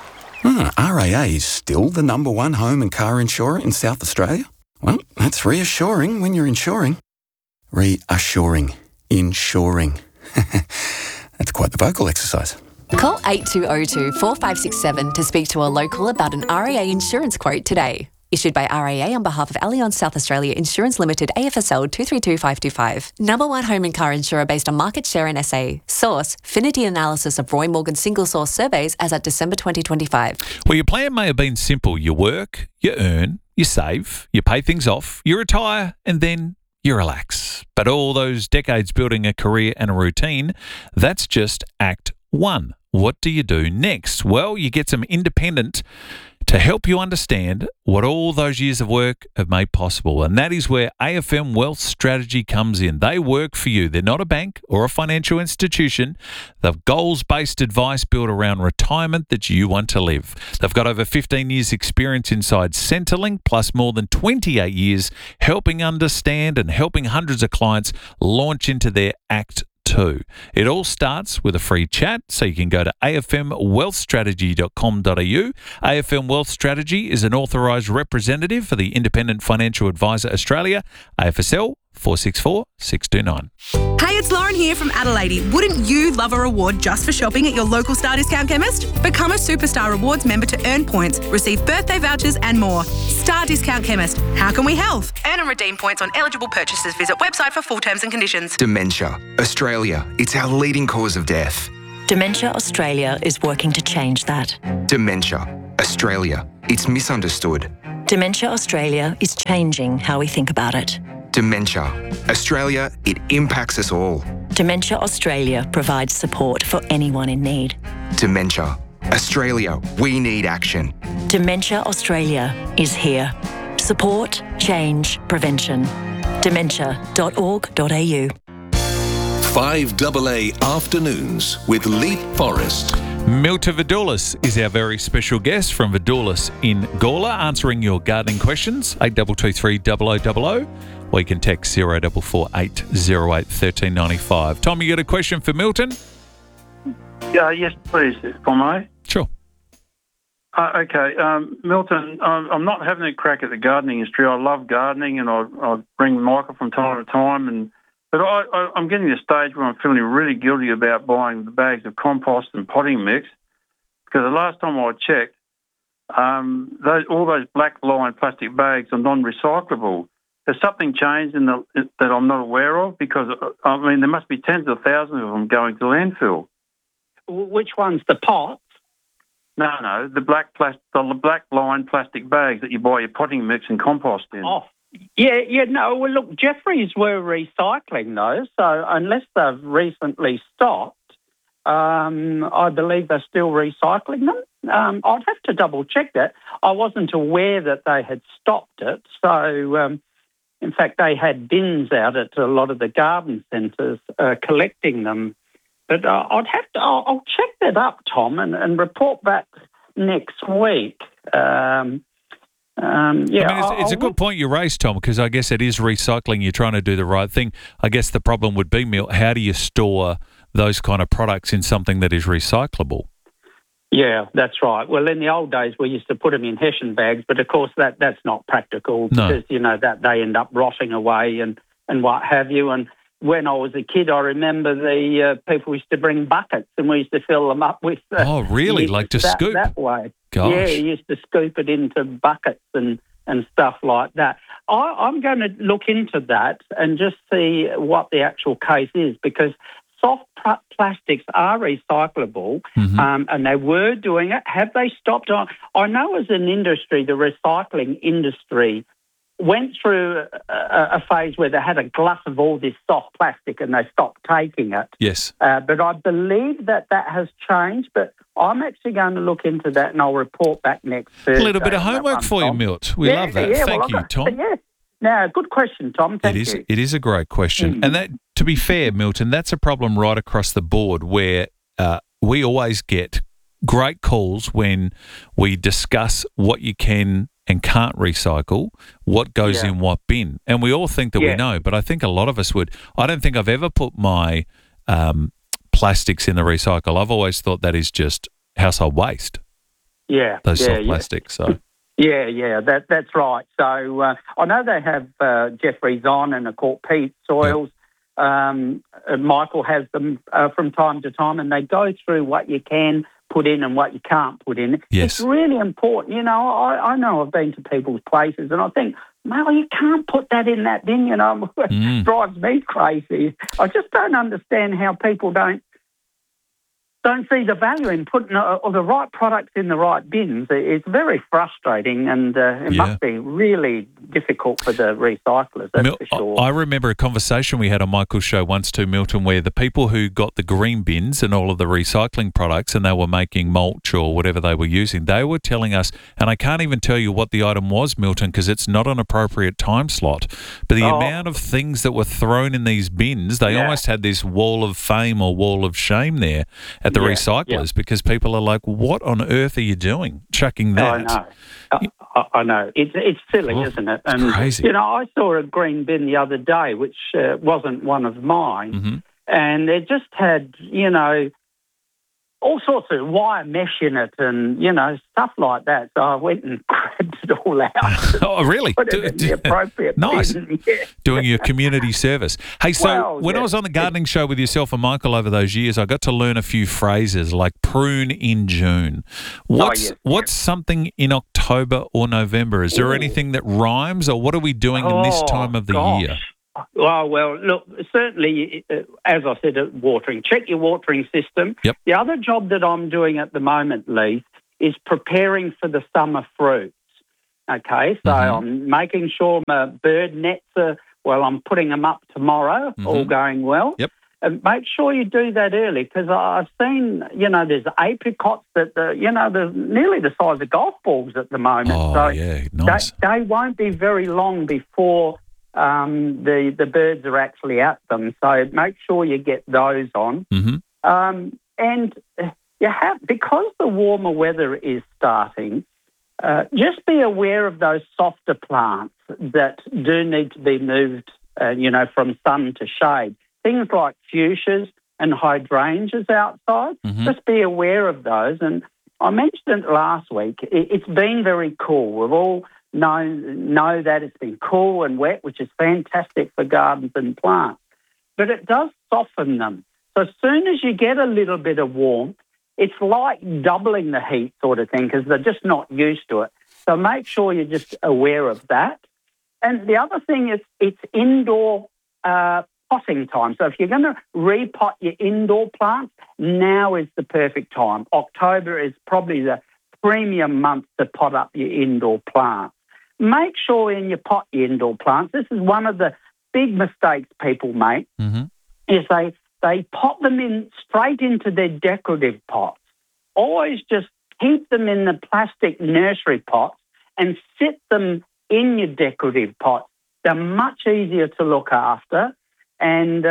RAA is still the #1 home and car insurer in South Australia? Well, that's reassuring when you're insuring. Reassuring. Insuring. That's quite the vocal exercise. Call 8202 4567 to speak to a local about an RAA insurance quote today. Issued by RAA on behalf of Allianz South Australia Insurance Limited, AFSL 232525. #1 home and car insurer based on market share in SA. Source, Finity analysis of Roy Morgan single source surveys as at December 2025. Well, your plan may have been simple. You work, you earn, you save, you pay things off, you retire, and then you relax. But all those decades building a career and a routine, that's just Act 1. What do you do next? Well, you get some independent to help you understand what all those years of work have made possible. And that is where AFM Wealth Strategy comes in. They work for you. They're not a bank or a financial institution. They've goals-based advice built around retirement that you want to live. They've got over 15 years experience inside Centrelink, plus more than 28 years helping understand and helping hundreds of clients launch into their Act 2. It all starts with a free chat, so you can go to afmwealthstrategy.com.au. AFM Wealth Strategy is an authorised representative for the Independent Financial Advisor Australia, AFSL 464 629. Hey, it's Lauren here from Adelaide. Wouldn't you love a reward just for shopping at your local Star Discount chemist? Become a Superstar Rewards member to earn points, receive birthday vouchers and more. Star Discount Chemist. How can we help? Earn and redeem points on eligible purchases. Visit website for full terms and conditions. Dementia. Australia. It's our leading cause of death. Dementia Australia is working to change that. Dementia. Australia. It's misunderstood. Dementia Australia is changing how we think about it. Dementia. Australia, it impacts us all. Dementia Australia provides support for anyone in need. Dementia. Australia, we need action. Dementia Australia is here. Support, change, prevention. Dementia.org.au. 5AA Afternoons with Leap Forest. Milton Vidulis is our very special guest from Vidulis in Gawler, answering your gardening questions. 8223 0000, or you can text 0448 08 1395. Tom, you got a question for Milton? Yes, please, if I may. Sure. Okay, Milton, I'm not having a crack at the gardening industry. I love gardening, and I bring Michael from time to time, but I'm getting to a stage where I'm feeling really guilty about buying the bags of compost and potting mix, because the last time I checked, all those black lined plastic bags are non-recyclable. Has something changed that I'm not aware of? Because, I mean, there must be tens of thousands of them going to landfill. Which one's the pots? No, the black lined plastic bags that you buy your potting mix and compost in. Oh, yeah, no. Well, look, Jeffreys were recycling those, so unless they've recently stopped, I believe they're still recycling them. I'd have to double check that. I wasn't aware that they had stopped it, so in fact they had bins out at a lot of the garden centres collecting them. But I'll check that up, Tom, and report back next week. It's a good point you raised, Tom, because I guess it is recycling. You're trying to do the right thing. I guess the problem would be, Milt, how do you store those kind of products in something that is recyclable? Yeah, that's right. Well, in the old days, we used to put them in Hessian bags, but of course that's not practical because, that they end up rotting away and what have you. And when I was a kid, I remember the people used to bring buckets and we used to fill them up with... oh, really? Like to scoop? That way. Gosh. Yeah, you used to scoop it into buckets and stuff like that. I'm going to look into that and just see what the actual case is, because soft plastics are recyclable, and they were doing it. Have they stopped? I know as an industry, the recycling industry went through a phase where they had a glut of all this soft plastic and they stopped taking it. Yes. But I believe that has changed, but I'm actually going to look into that and I'll report back next Thursday. A little bit of homework for you, Milt. We love that. Thank you, Tom. Yeah. No, good question, Tom. Thank you. It is a great question. And that, to be fair, Milton, that's a problem right across the board where we always get great calls when we discuss what you can and can't recycle, what goes in what bin. And we all think that we know, but I think a lot of us would. I don't think I've ever put my plastics in the recycle. I've always thought that is just household waste. Yeah. Those soft plastics. So. Yeah, that's right. So I know they have Jeffreys on and Court Peat soils. Michael has them from time to time, and they go through what you can put in and what you can't put in. Yes. It's really important. I know I've been to people's places and I think, Mel, you can't put that in that bin, It drives me crazy. I just don't understand how people don't see the value in putting the right products in the right bins. It's very frustrating, and it must be really difficult for the recyclers, that's for sure. I remember a conversation we had on Michael's show once too, Milton, where the people who got the green bins and all of the recycling products and they were making mulch or whatever they were using, they were telling us, and I can't even tell you what the item was, Milton, because it's not an appropriate time slot, but the amount of things that were thrown in these bins, they almost had this wall of fame or wall of shame there at the recyclers because people are like, what on earth are you doing chucking that? I know. It's silly, isn't it? And, crazy. I saw a green bin the other day, which wasn't one of mine, and it just had, all sorts of wire mesh in it and, stuff like that. So I went and grabbed it all out. Oh, really? Put it in the appropriate Nice. bin. Yeah. Doing your community service. Hey, so when I was on the gardening show with yourself and Michael over those years, I got to learn a few phrases like prune in June. What's something in October or November? Is there anything that rhymes, or what are we doing in this time of the year? Well, look, certainly, as I said, watering. Check your watering system. Yep. The other job that I'm doing at the moment, Lee, is preparing for the summer fruits. Okay, so I'm making sure my bird nets I'm putting them up tomorrow, all going well. Yep. And make sure you do that early, because I've seen, there's apricots that, they're nearly the size of golf balls at the moment. Oh, so yeah, nice. They won't be very long before the birds are actually at them. So make sure you get those on. And you have, because the warmer weather is starting, just be aware of those softer plants that do need to be moved, from sun to shade. Things like fuchsias and hydrangeas outside, just be aware of those. And I mentioned it last week. It's been very cool. We've all know that it's been cool and wet, which is fantastic for gardens and plants. But it does soften them. So as soon as you get a little bit of warmth, it's like doubling the heat sort of thing, because they're just not used to it. So make sure you're just aware of that. And the other thing is it's indoor potting time. So if you're going to repot your indoor plants, now is the perfect time. October is probably the premium month to pot up your indoor plants. Make sure in your pot your indoor plants, this is one of the big mistakes people make, is they pot them in straight into their decorative pots. Always just keep them in the plastic nursery pots and sit them in your decorative pots. They're much easier to look after, and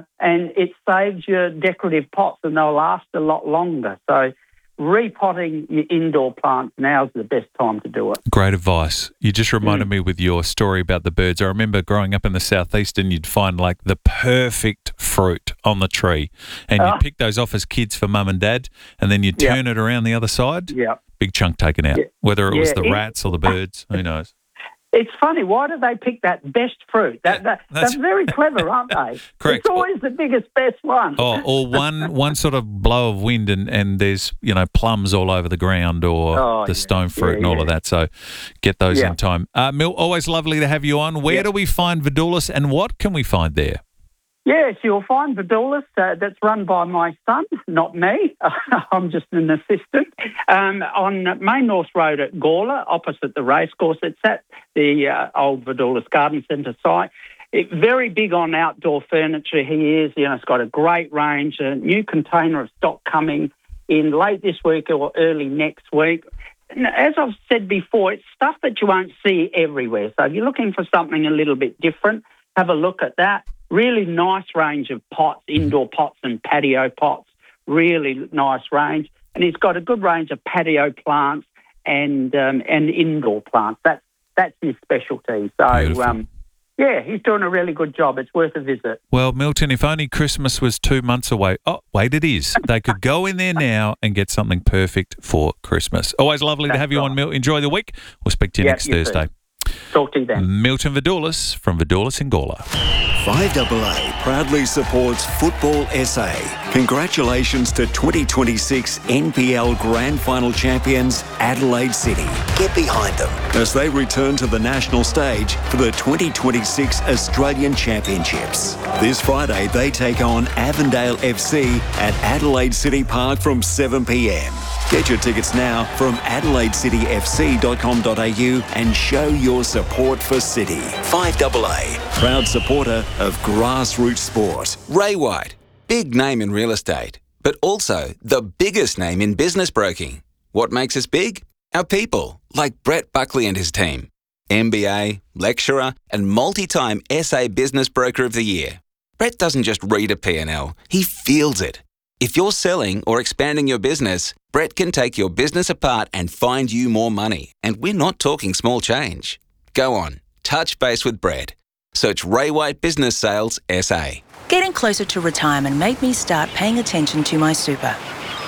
it saves your decorative pots, and they'll last a lot longer. So repotting your indoor plants, now's the best time to do it. Great advice. You just reminded me with your story about the birds. I remember growing up in the southeast, and you'd find like the perfect fruit on the tree, and you'd pick those off as kids for mum and dad, and then you'd turn it around the other side. Big chunk taken out. Whether it was the rats or the birds, who knows? It's funny. Why do they pick that best fruit? They're very clever, aren't they? Correct. It's always the biggest, best one. Or one sort of blow of wind and there's, plums all over the ground, or the stone fruit and all of that. So get those in time. Milt, always lovely to have you on. Where do we find Vidulis, and what can we find there? Yes, you'll find Vidulis. That's run by my son, not me. I'm just an assistant. On Main North Road at Gawler, opposite the racecourse. It's at the old Vidulis Garden Centre site. Very big on outdoor furniture he is. It's got a great range, a new container of stock coming in late this week or early next week. And as I've said before, it's stuff that you won't see everywhere. So if you're looking for something a little bit different, have a look at that. Really nice range of pots, indoor pots and patio pots. Really nice range. And he's got a good range of patio plants and indoor plants. That's his specialty. So, he's doing a really good job. It's worth a visit. Well, Milton, if only Christmas was 2 months away. Oh, wait, it is. They could go in there now and get something perfect for Christmas. Always lovely to have you on, Milt. Enjoy the week. We'll speak to you next Thursday. Too. Talk to you then. Milton Vidulis from Vidulis in Gawler. 5AA proudly supports Football SA. Congratulations to 2026 NPL Grand Final champions Adelaide City. Get behind them as they return to the national stage for the 2026 Australian Championships. This Friday they take on Avondale FC at Adelaide City Park from 7 p.m. Get your tickets now from adelaidecityfc.com.au and show your support for City. 5AA, proud supporter of grassroots sport. Ray White, big name in real estate, but also the biggest name in business broking. What makes us big? Our people, like Brett Buckley and his team. MBA, lecturer, and multi-time SA Business Broker of the Year. Brett doesn't just read a P&L, he feels it. If you're selling or expanding your business, Brett can take your business apart and find you more money. And we're not talking small change. Go on, touch base with Brett. Search Ray White Business Sales SA. Getting closer to retirement made me start paying attention to my super.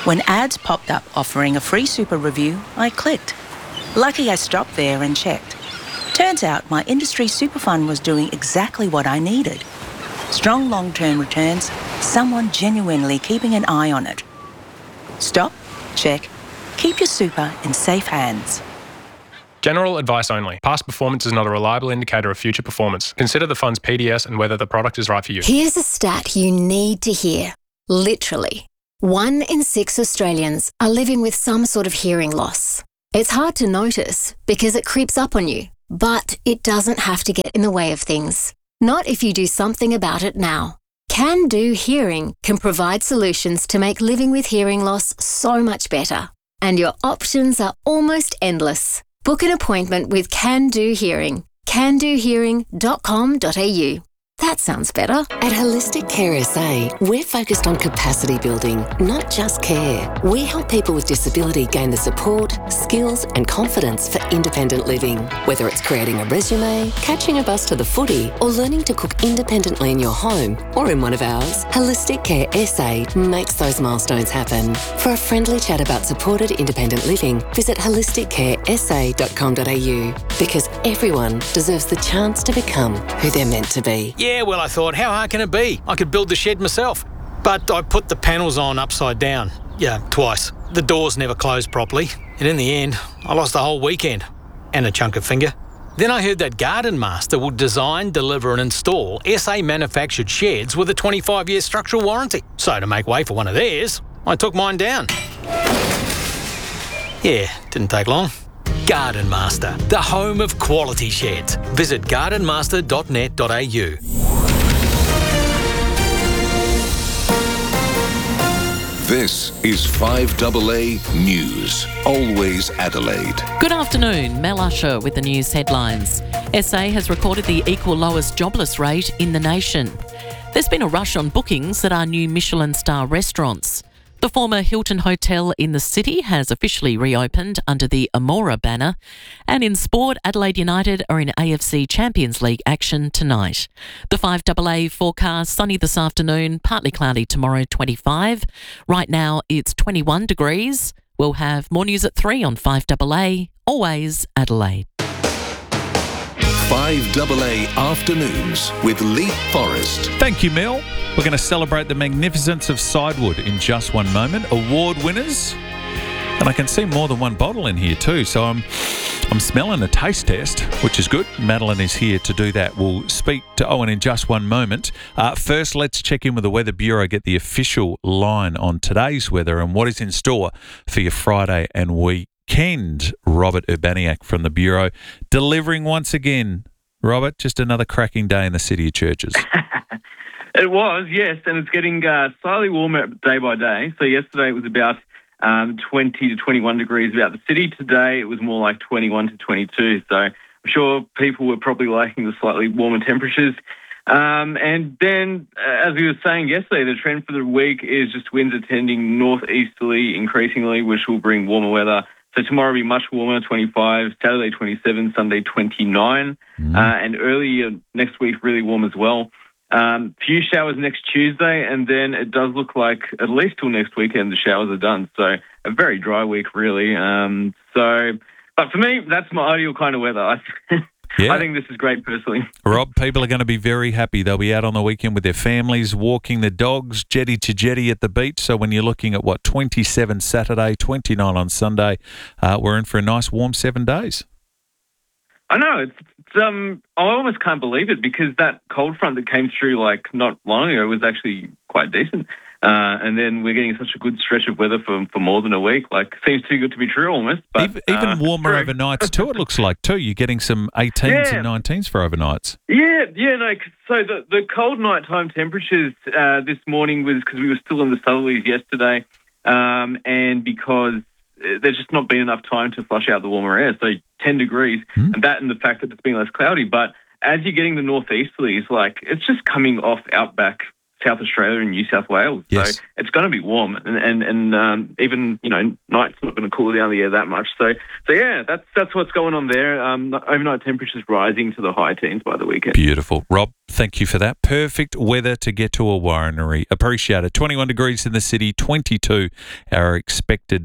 When ads popped up offering a free super review, I clicked. Lucky I stopped there and checked. Turns out my industry super fund was doing exactly what I needed. Strong long-term returns, someone genuinely keeping an eye on it. Stop, check, keep your super in safe hands. General advice only. Past performance is not a reliable indicator of future performance. Consider the fund's PDS and whether the product is right for you. Here's a stat you need to hear. Literally, 1 in 6 Australians are living with some sort of hearing loss. It's hard to notice because it creeps up on you, but it doesn't have to get in the way of things. Not if you do something about it now. Can Do Hearing can provide solutions to make living with hearing loss so much better. And your options are almost endless. Book an appointment with Can Do Hearing. candohearing.com.au. That sounds better. At Holistic Care SA, we're focused on capacity building, not just care. We help people with disability gain the support, skills and confidence for independent living. Whether it's creating a resume, catching a bus to the footy, or learning to cook independently in your home or in one of ours, Holistic Care SA makes those milestones happen. For a friendly chat about supported independent living, visit holisticcaresa.com.au, because everyone deserves the chance to become who they're meant to be. Yeah, well, I thought, how hard can it be? I could build the shed myself. But I put the panels on upside down. Yeah, twice. The doors never closed properly. And in the end, I lost the whole weekend. And a chunk of finger. Then I heard that Garden Master will design, deliver and install SA-manufactured sheds with a 25-year structural warranty. So to make way for one of theirs, I took mine down. Yeah, didn't take long. Garden Master, the home of quality sheds. Visit gardenmaster.net.au. This is 5AA News. Always Adelaide. Good afternoon, Mel Usher with the news headlines. SA has recorded the equal lowest jobless rate in the nation. There's been a rush on bookings at our new Michelin star restaurants. The former Hilton Hotel in the city has officially reopened under the Amora banner. And in sport, Adelaide United are in AFC Champions League action tonight. The 5AA forecast, sunny this afternoon, partly cloudy tomorrow, 25. Right now it's 21 degrees. We'll have more news at 3 on 5AA. Always Adelaide. 5AA Afternoons with Leith Forrest. Thank you, Mel. We're going to celebrate the magnificence of Sidewood in just one moment. Award winners. And I can see more than one bottle in here too. So I'm smelling a taste test, which is good. Madeline is here to do that. We'll speak to Owen in just one moment. First, let's check in with the Weather Bureau, get the official line on today's weather and what is in store for your Friday and weekend. Robert Urbaniak from the Bureau delivering once again. Robert, just another cracking day in the City of Churches. It was, yes, and it's getting slightly warmer day by day. So yesterday it was about 20 to 21 degrees about the city. Today it was more like 21 to 22. So I'm sure people were probably liking the slightly warmer temperatures. And then, as we were saying yesterday, the trend for the week is just winds attending northeasterly increasingly, which will bring warmer weather. So tomorrow will be much warmer, 25, Saturday 27, Sunday 29, and early next week really warm as well. Few showers next Tuesday, and then it does look like at least till next weekend the showers are done. So a very dry week, really. But for me, that's my ideal kind of weather. Yeah. I think this is great personally. Rob, people are going to be very happy. They'll be out on the weekend with their families, walking the dogs, jetty to jetty at the beach. So when you're looking at, 27 Saturday, 29 on Sunday, we're in for a nice warm 7 days. I know. I almost can't believe it because that cold front that came through not long ago was actually quite decent. And then we're getting such a good stretch of weather for more than a week. Seems too good to be true almost. But even warmer overnights too, it looks like too. You're getting some 18s and 19s for overnights. Yeah, no. So the cold nighttime temperatures this morning was because we were still in the southerlies yesterday, and because there's just not been enough time to flush out the warmer air. So 10 degrees, and that and the fact that it's been less cloudy. But as you're getting the northeasterlies, it's just coming off outback South Australia and New South Wales. Yes. So it's going to be warm, and even night's not going to cool down the air that much. So yeah, that's what's going on there. Overnight temperatures rising to the high teens by the weekend. Beautiful. Rob, thank you for that. Perfect weather to get to a winery. Appreciate it. 21 degrees in the city, 22 our expected,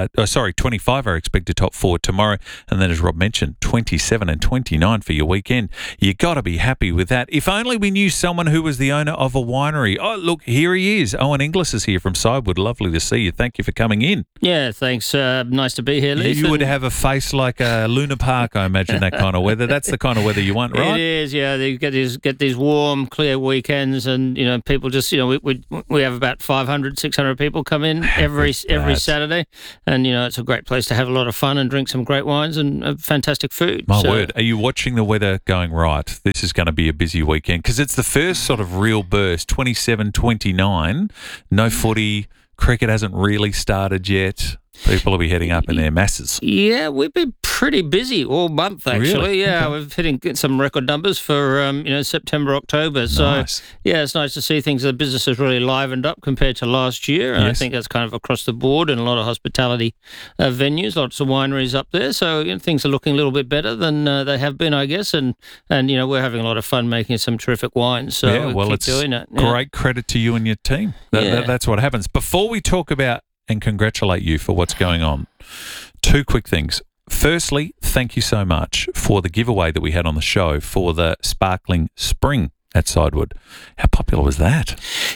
25 our expected top 4 tomorrow. And then, as Rob mentioned, 27 and 29 for your weekend. You got to be happy with that. If only we knew someone who was the owner of a winery. Oh, look, here he is. Owen Inglis is here from Sidewood. Lovely to see you. Thank you for coming in. Yeah, thanks. Nice to be here, Lee. You would have a face like a Luna Park, I imagine, that kind of weather. That's the kind of weather you want, right? It is, yeah. You get these warm, clear weekends, and people just we have about 500, 600 people come in every Saturday, and it's a great place to have a lot of fun and drink some great wines and fantastic food. My word, are you watching the weather going, right, this is going to be a busy weekend? Because it's the first sort of real burst, 27, 29, no footy, cricket hasn't really started yet. People will be heading up in their masses. Yeah, we've been pretty busy all month, actually. Really? Yeah, Okay. we're hitting some record numbers for September, October. So Nice. yeah, it's nice to see things. The business has really livened up compared to last year, and I Yes. think that's kind of across the board, and a lot of hospitality venues, lots of wineries up there. So things are looking a little bit better than they have been, I guess. And we're having a lot of fun making some terrific wines. So yeah, well, keep it's doing it. Yeah. great credit to you and your team. That's what happens. Before we talk about and congratulate you for what's going on, 2 quick things. Firstly, thank you so much for the giveaway that we had on the show for the Sparkling Spring at Sidewood. How popular was that?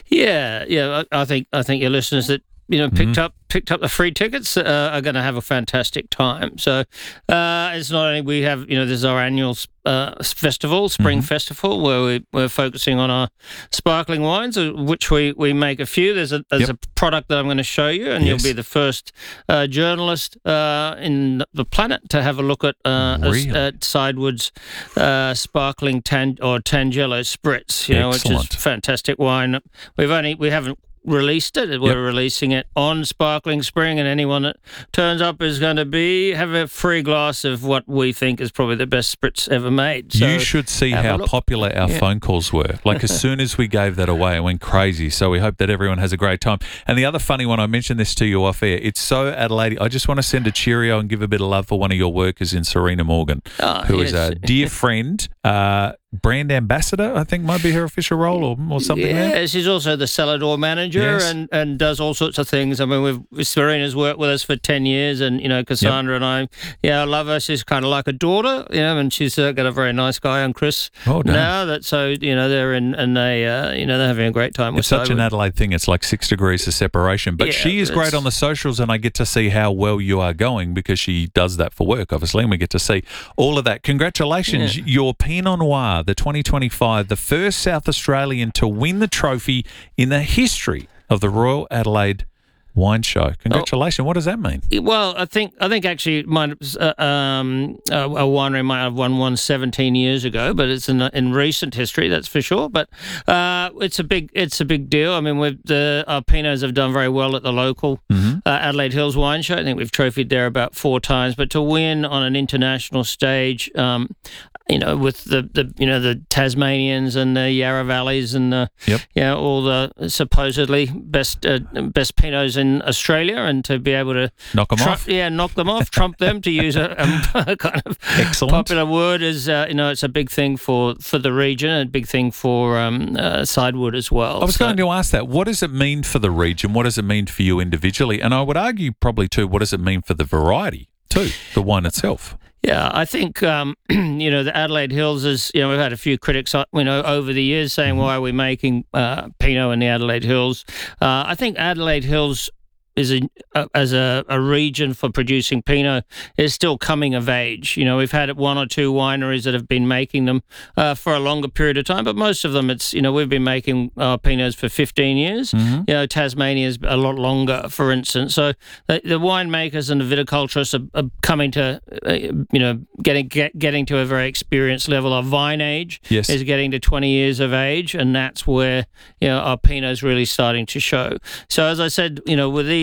Yeah. I think your listeners that picked up the free tickets are going to have a fantastic time. So it's not only we have this is our annual festival, Spring Festival, where we're focusing on our sparkling wines, which we make a few. There's a product that I'm going to show you, and you'll be the first journalist in the planet to have a look at Sidewood's sparkling Tangelo Spritz, which is fantastic wine. We haven't released it. We're releasing it on Sparkling Spring, and anyone that turns up is going to have a free glass of what we think is probably the best spritz ever made. So you should see how popular our phone calls were. Like, as soon as we gave that away, it went crazy. So we hope that everyone has a great time. And the other funny one, I mentioned this to you off air, it's so Adelaide. I just want to send a cheerio and give a bit of love for one of your workers in Serena Morgan, who is a dear friend, brand ambassador, I think might be her official role or something there. Yeah, she's also the cellar door manager and does all sorts of things. I mean, Serena's worked with us for 10 years, and, Cassandra and I love her. She's kind of like a daughter, and she's got a very nice guy on Chris now. They're in, and they're having a great time. It's such an Adelaide thing. It's like 6 degrees of separation. But she is great on the socials, and I get to see how well you are going because she does that for work, obviously, and we get to see all of that. Congratulations. Your Pinot Noir, the 2025, the first South Australian to win the trophy in the history of the Royal Adelaide Wine Show. Congratulations. What does that mean? Well, I think actually a winery might have won one 17 years ago, but it's in recent history, that's for sure. But it's a big deal. I mean, our Pinots have done very well at the local Adelaide Hills Wine Show. I think we've trophied there about 4 times. But to win on an international stage, with the Tasmanians and the Yarra Valleys and all the supposedly best Pinots in Australia, and to be able to knock them off, trump them, to use a kind of popular word, is it's a big thing for the region, and a big thing for Sidewood as well. I was going to ask that. What does it mean for the region? What does it mean for you individually? And I would argue probably too, what does it mean for the variety too, the wine itself? Yeah, I think, the Adelaide Hills is, we've had a few critics, over the years saying, why are we making Pinot in the Adelaide Hills? I think Adelaide Hills is as a region for producing Pinot is still coming of age. We've had 1 or 2 wineries that have been making them for a longer period of time, but most of them, it's, we've been making Pinots for 15 years. Tasmania is a lot longer, for instance. So the winemakers and the viticulturists are coming to, getting to a very experienced level. Our vine age is getting to 20 years of age, and that's where, our Pinot's really starting to show. So as I said, with these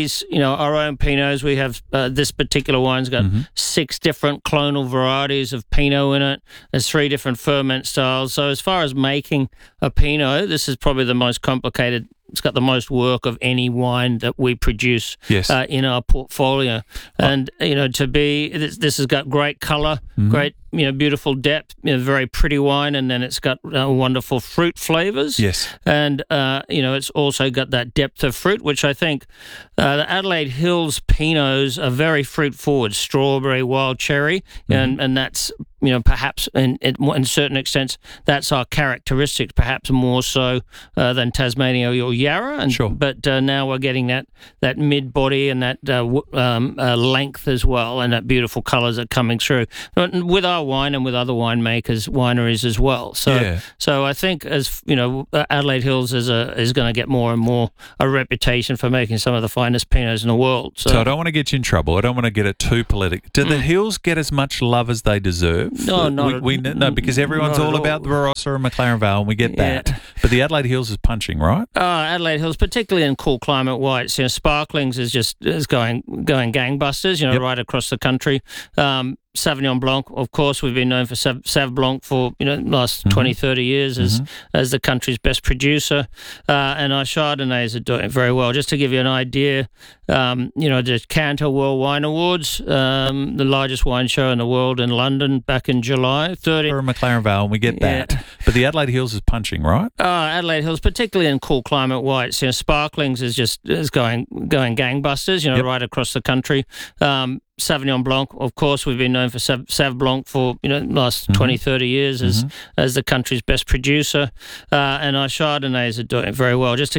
these, our own Pinots, we have this particular wine's got 6 different clonal varieties of Pinot in it. There's 3 different ferment styles. So as far as making a Pinot, this is probably the most complicated. It's got the most work of any wine that we produce in our portfolio. And, this has got great colour, great, beautiful depth, very pretty wine, and then it's got wonderful fruit flavours. Yes. And, it's also got that depth of fruit, which I think the Adelaide Hills Pinots are very fruit forward, strawberry, wild cherry, and that's, perhaps in certain extents, that's our characteristics, perhaps more so than Tasmania or Yarra. But now we're getting that mid-body and that length as well, and that beautiful colours are coming through with our wine and with other wineries as well. So I think, as Adelaide Hills is going to get more and more a reputation for making some of the finest Pinots in the world. So I don't want to get you in trouble. I don't want to get it too political. Do the Hills get as much love as they deserve? No, no, because everyone's all about the Barossa and McLaren Vale, and we get that. But the Adelaide Hills is punching, right? Adelaide Hills, particularly in cool climate whites, Sparklings is going gangbusters, right across the country. Sauvignon Blanc, of course, we've been known for Sauv Blanc for the last 20, 30 years as the country's best producer, and our Chardonnays are doing very well. Just to give you an idea, the Cantor World Wine Awards, the largest wine show in the world in London back in July. For McLaren Vale, and we get that. But the Adelaide Hills is punching, right? Adelaide Hills, particularly in cool climate whites, Sparklings is going gangbusters, right across the country. Sauvignon Blanc, of course, we've been known for Sauv Blanc for the last 20, 30 years as the country's best producer, and our Chardonnays are doing very well. Just to